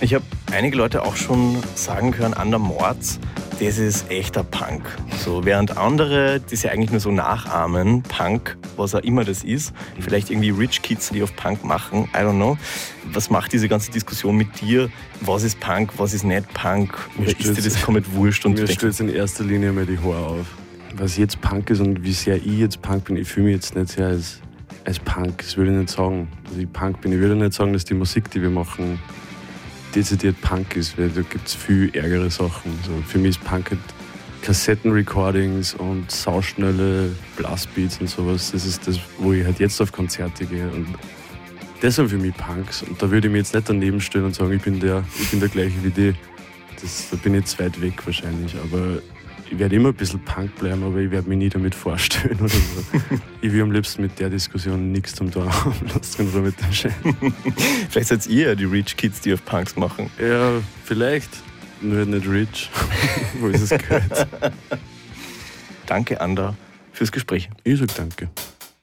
Ich habe einige Leute auch schon sagen hören, an der Mords, das ist echter Punk. So, während andere das ja eigentlich nur so nachahmen, Punk, was auch immer das ist, vielleicht irgendwie Rich Kids, die auf Punk machen, I don't know. Was macht diese ganze Diskussion mit dir? Was ist Punk, was ist nicht Punk? Oder ist dir das komplett wurscht? Mir stellt in erster Linie mal die Haare auf. Was jetzt Punk ist und wie sehr ich jetzt Punk bin, ich fühle mich jetzt nicht sehr als Punk, das will ich nicht sagen. Also ich Punk bin, ich würde nicht sagen, dass die Musik, die wir machen, dezidiert Punk ist, weil da gibt es viel ärgere Sachen. So, für mich ist Punk halt Kassettenrecordings und sauschnelle Blastbeats und sowas. Das ist das, wo ich halt jetzt auf Konzerte gehe. Und das sind für mich Punks. Und da würde ich mir jetzt nicht daneben stellen und sagen, ich bin der gleiche wie die. Da bin ich jetzt weit weg wahrscheinlich. Aber ich werde immer ein bisschen Punk bleiben, aber ich werde mich nie damit vorstellen oder so. Ich will am liebsten mit der Diskussion nichts zum tun haben. Lasst mich mit dem Schein. Vielleicht seid ihr ja die Rich Kids, die auf Punks machen. Ja, vielleicht. Nur nicht rich. Wo ist es gehört? Danke, Ander, fürs Gespräch. Ich sag danke.